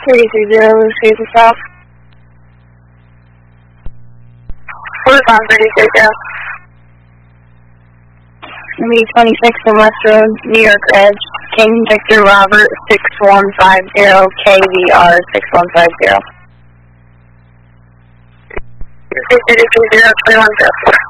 330 Lucy South. 4530. Me 26 from West Road, New York Edge. King Victor Robert 6150, KVR 6150. 330 21.